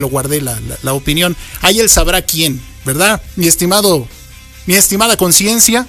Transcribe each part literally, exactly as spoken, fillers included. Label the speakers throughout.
Speaker 1: lo guardé la, la, la opinión. Ahí él sabrá quién, ¿verdad? Mi estimado, mi estimada conciencia.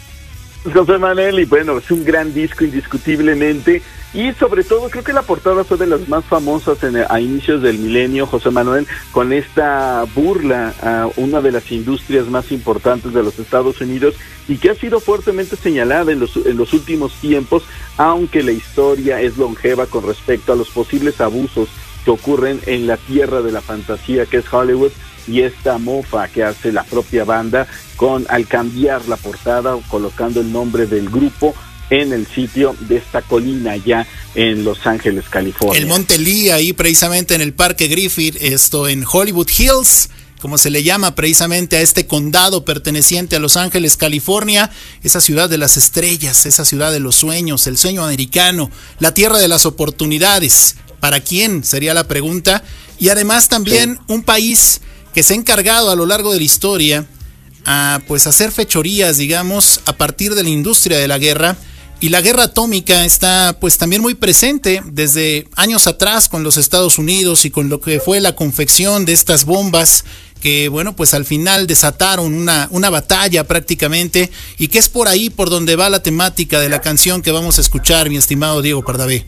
Speaker 2: José Manuel, y bueno, es un gran disco indiscutiblemente, y sobre todo creo que la portada fue de las más famosas en, a inicios del milenio, José Manuel, con esta burla a una de las industrias más importantes de los Estados Unidos y que ha sido fuertemente señalada en los, en los últimos tiempos, aunque la historia es longeva con respecto a los posibles abusos que ocurren en la tierra de la fantasía que es Hollywood, y esta mofa que hace la propia banda con al cambiar la portada o colocando el nombre del grupo en el sitio de esta colina allá en Los Ángeles, California.
Speaker 1: El Monte Lee, ahí precisamente en el Parque Griffith, esto en Hollywood Hills, como se le llama precisamente a este condado perteneciente a Los Ángeles, California, esa ciudad de las estrellas, esa ciudad de los sueños, el sueño americano, la tierra de las oportunidades. ¿Para quién? Sería la pregunta. Y además también sí. un país que se ha encargado a lo largo de la historia a pues hacer fechorías, digamos, a partir de la industria de la guerra, y la guerra atómica está pues también muy presente desde años atrás con los Estados Unidos y con lo que fue la confección de estas bombas que bueno pues al final desataron una, una batalla prácticamente, y que es por ahí por donde va la temática de la canción que vamos a escuchar, mi estimado Diego Pardavé.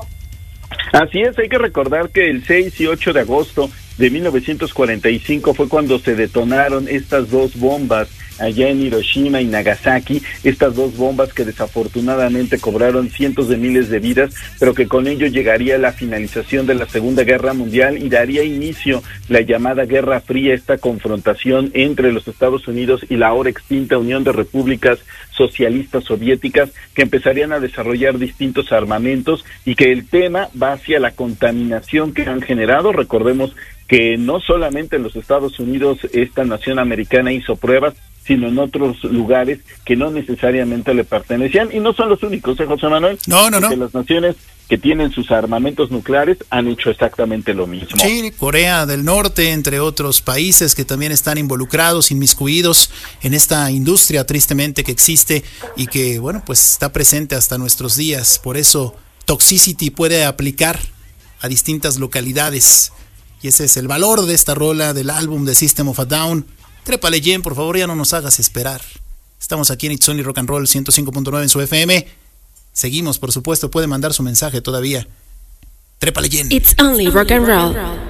Speaker 2: Así es, hay que recordar que el seis y ocho de agosto de mil novecientos cuarenta y cinco fue cuando se detonaron estas dos bombas allá en Hiroshima y Nagasaki, estas dos bombas que desafortunadamente cobraron cientos de miles de vidas, pero que con ello llegaría la finalización de la Segunda Guerra Mundial y daría inicio la llamada Guerra Fría, esta confrontación entre los Estados Unidos y la ahora extinta Unión de Repúblicas Socialistas Soviéticas, que empezarían a desarrollar distintos armamentos, y que el tema va hacia la contaminación que han generado. Recordemos que no solamente en los Estados Unidos esta nación americana hizo pruebas, sino en otros lugares que no necesariamente le pertenecían, y no son los únicos, ¿eh, José Manuel?
Speaker 1: No, no, no.
Speaker 2: Porque las naciones que tienen sus armamentos nucleares han hecho exactamente lo mismo.
Speaker 1: Sí, Corea del Norte, entre otros países que también están involucrados, inmiscuidos en esta industria tristemente que existe y que, bueno, pues está presente hasta nuestros días. Por eso Toxicity puede aplicar a distintas localidades, y ese es el valor de esta rola del álbum de System of a Down. Trépale, Jen, por favor, ya no nos hagas esperar. Estamos aquí en It's Only Rock and Roll ciento cinco punto nueve en su F M. Seguimos, por supuesto, puede mandar su mensaje todavía. Trépale, Jen.
Speaker 3: It's Only Rock and Roll.